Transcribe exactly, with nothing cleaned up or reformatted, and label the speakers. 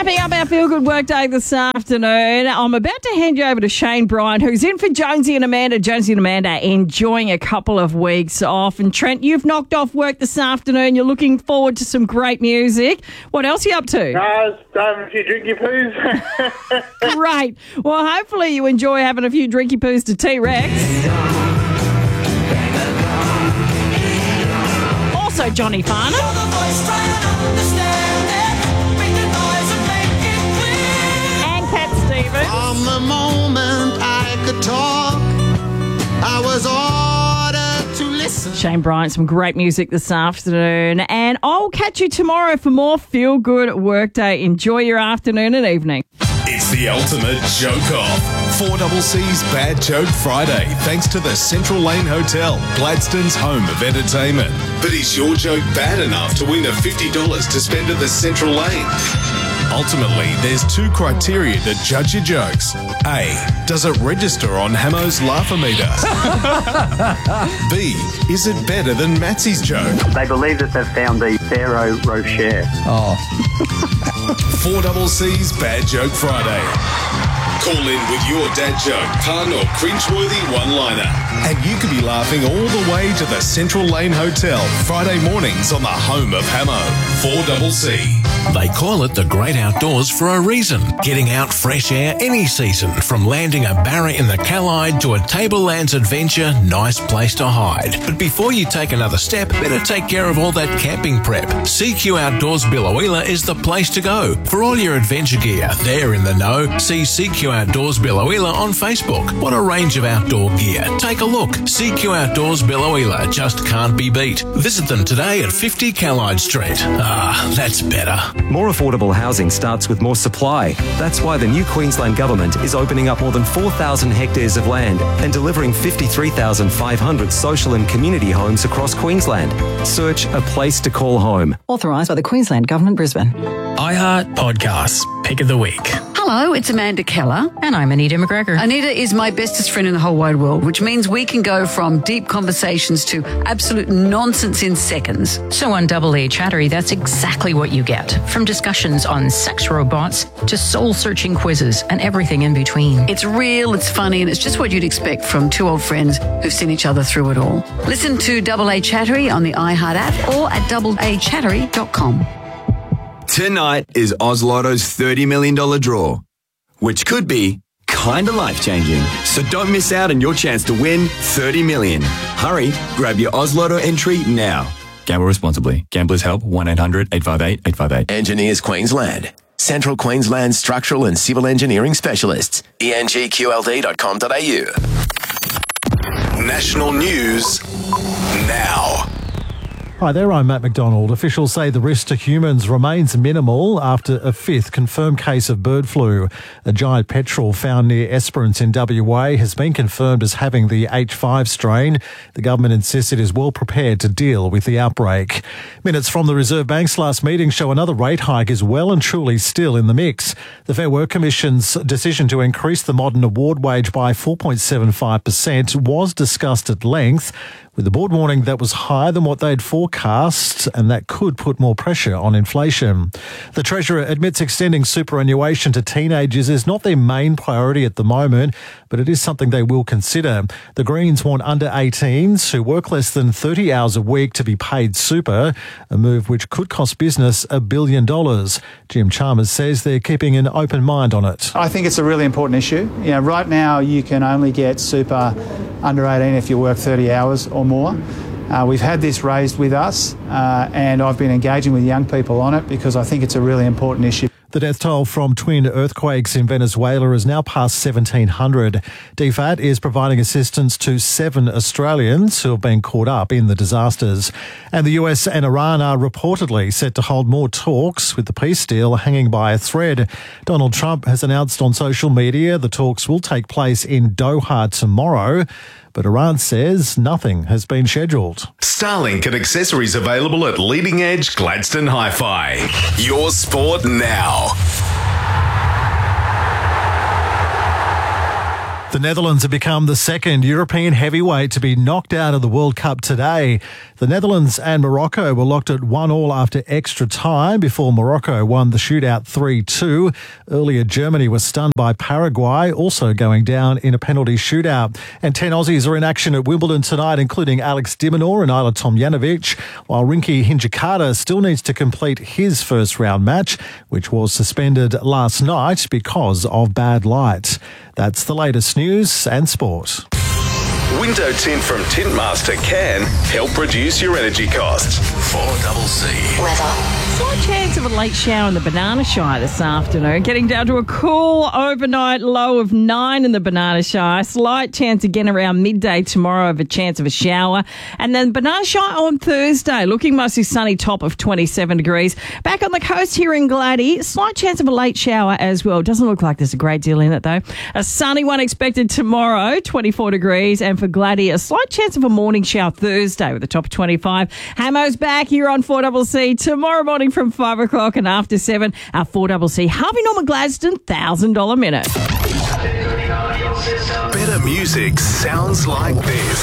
Speaker 1: Wrapping up our Feel Good Workday this afternoon, I'm about to hand you over to Shane Bryant, who's in for Jonesy and Amanda. Jonesy and Amanda enjoying a couple of weeks off. And Trent, you've knocked off work this afternoon. You're looking forward to some great music. What else are you up to?
Speaker 2: Uh, having a few drinky poos.
Speaker 1: Great. Well, hopefully you enjoy having a few drinky poos to T-Rex. Also Johnny Farner. And Cat Stevens.
Speaker 3: From the moment I could talk, I was ordered to listen.
Speaker 1: Shane Bryant, some great music this afternoon. And I'll catch you tomorrow for more Feel Good Workday. Enjoy your afternoon and evening.
Speaker 4: It's the ultimate joke-off. four C's Bad Joke Friday, thanks to the Central Lane Hotel, Gladstone's home of entertainment. But is your joke bad enough to win the fifty dollars to spend at the Central Lane? Ultimately, there's two criteria to judge your jokes. A, does it register on Hamo's Laugh-O-Meter? B, is it better than Matsy's joke?
Speaker 5: They believe that they've found the Pharaoh Rocher.
Speaker 6: Oh.
Speaker 4: four C's Bad Joke Friday. Call in with your dad joke, pun or cringeworthy one-liner. And you could be laughing all the way to the Central Lane Hotel Friday mornings on the home of Hamo. four C.
Speaker 7: They call it the great outdoors for a reason. Getting out fresh air any season. From landing a barra in the Callide to a Tablelands adventure, nice place to hide. But before you take another step, better take care of all that camping prep. C Q Outdoors Billowheeler is the place to go. For all your adventure gear, they're in the know. See C Q Outdoors Billowheeler on Facebook. What a range of outdoor gear. Take a look. C Q Outdoors Billowheeler just can't be beat. Visit them today at fifty Callide Street. Ah, that's better.
Speaker 8: More affordable housing starts with more supply. That's why the new Queensland Government is opening up more than four thousand hectares of land and delivering fifty-three thousand five hundred social and community homes across Queensland. Search A Place to Call Home.
Speaker 9: Authorised by the Queensland Government, Brisbane.
Speaker 10: iHeart Podcasts, Pick of the Week.
Speaker 11: Hello, it's Amanda Keller.
Speaker 9: And I'm Anita McGregor.
Speaker 11: Anita is my bestest friend in the whole wide world, which means we can go from deep conversations to absolute nonsense in seconds.
Speaker 9: So on Double A Chattery, that's exactly what you get. From discussions on sex robots to soul-searching quizzes and everything in between.
Speaker 11: It's real, it's funny, and it's just what you'd expect from two old friends who've seen each other through it all. Listen to Double A Chattery on the iHeart app or at double a chattery dot com.
Speaker 12: Tonight is Oz Lotto's thirty million dollars draw, which could be kind of life-changing. So don't miss out on your chance to win thirty million dollars. Hurry, grab your Oz Lotto entry now. Gamble responsibly. Gamblers Help, one eight hundred eight five eight eight five eight.
Speaker 13: Engineers Queensland. Central Queensland Structural and Civil Engineering Specialists. E N G Q L D dot com dot a u.
Speaker 4: National news now.
Speaker 14: Hi there, I'm Matt McDonald. Officials say the risk to humans remains minimal after a fifth confirmed case of bird flu. A giant petrel found near Esperance in W A has been confirmed as having the H five strain. The government insists it is well prepared to deal with the outbreak. Minutes from the Reserve Bank's last meeting show another rate hike is well and truly still in the mix. The Fair Work Commission's decision to increase the modern award wage by four point seven five percent was discussed at length, with the board warning that was higher than what they'd forecast and that could put more pressure on inflation. The Treasurer admits extending superannuation to teenagers is not their main priority at the moment, but it is something they will consider. The Greens want under eighteens who work less than thirty hours a week to be paid super, a move which could cost business a billion dollars. Jim Chalmers says they're keeping an open mind on it.
Speaker 15: I think it's a really important issue. You know, right now you can only get super under eighteen if you work thirty hours or more. Uh, we've had this raised with us uh, and I've been engaging with young people on it because I think it's a really important issue.
Speaker 14: The death toll from twin earthquakes in Venezuela is now past seventeen hundred. D F A T is providing assistance to seven Australians who have been caught up in the disasters. And the U S and Iran are reportedly set to hold more talks, with the peace deal hanging by a thread. Donald Trump has announced on social media the talks will take place in Doha tomorrow, but Iran says nothing has been scheduled.
Speaker 4: Starlink and accessories available at Leading Edge Gladstone Hi-Fi. Your sport now.
Speaker 14: The Netherlands have become the second European heavyweight to be knocked out of the World Cup today. The Netherlands and Morocco were locked at one all after extra time before Morocco won the shootout three two. Earlier, Germany was stunned by Paraguay, also going down in a penalty shootout. And ten Aussies are in action at Wimbledon tonight, including Alex de Minaur and Ajla Tomljanovic, while Rinky Hijikata still needs to complete his first round match, which was suspended last night because of bad light. That's the latest news and sport.
Speaker 4: Window tint from Tintmaster can help reduce your energy costs. four double C.
Speaker 1: Weather. Slight chance of a late shower in the Banana Shire this afternoon, getting down to a cool overnight low of nine in the Banana Shire. Slight chance again around midday tomorrow of a chance of a shower. And then Banana Shire on Thursday, looking mostly sunny, top of twenty-seven degrees. Back on the coast here in Gladdy, slight chance of a late shower as well. Doesn't look like there's a great deal in it though. A sunny one expected tomorrow, twenty-four degrees. And for Gladdy, a slight chance of a morning shower Thursday with a top of twenty-five. Hamo's back here on four double C tomorrow morning from five o'clock and after seven. Our four double C Harvey Norman Gladstone one thousand dollars minute.
Speaker 4: Better music sounds like this.